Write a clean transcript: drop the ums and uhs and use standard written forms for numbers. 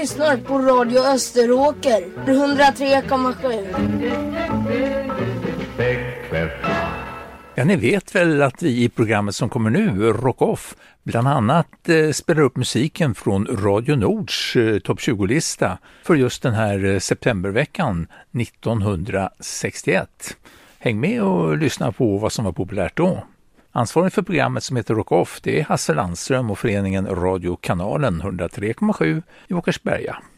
lyssnar på Radio Österåker 103,7. Ja, ni vet väl att vi i programmet som kommer nu, Rock Off, bland annat spelar upp musiken från Radio Nords topp 20-lista för just den här septemberveckan 1961. Häng med och lyssna på vad som var populärt då. Ansvarig för programmet som heter Rock Off, det är Hasse Landström och föreningen Radio Kanalen 103,7 i Åkersberga.